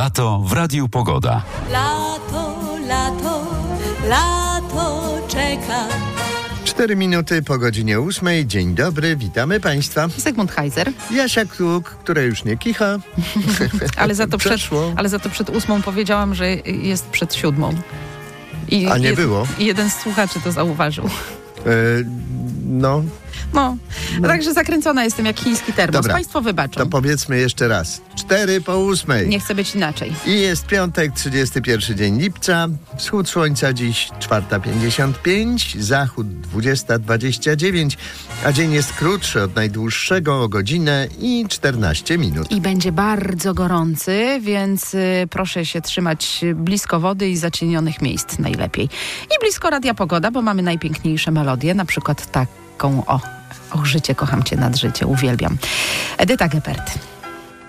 Lato w Radiu Pogoda. Lato, lato, lato czeka. 4 minuty po godzinie 8. Dzień dobry, witamy Państwa. Zygmunt Heiser. Jasia Kruk, która już nie kicha. Ale za to Przeszło. przed 8 powiedziałam, że jest przed 7. A nie było? I jeden z słuchaczy to zauważył. No, Także zakręcona jestem jak chiński termos. Dobra. Państwo wybaczą. to powiedzmy jeszcze raz. 4 po 8. Nie chce być inaczej. I jest piątek, 31 dzień lipca. Wschód słońca dziś 4:55, zachód 20:29, a dzień jest krótszy od najdłuższego o godzinę i 14 minut. I będzie bardzo gorący, więc proszę się trzymać blisko wody i zacienionych miejsc najlepiej. I blisko Radia Pogoda, bo mamy najpiękniejsze melodie, na przykład taką o życie, kocham cię nad życie, uwielbiam. Edyta Geppert.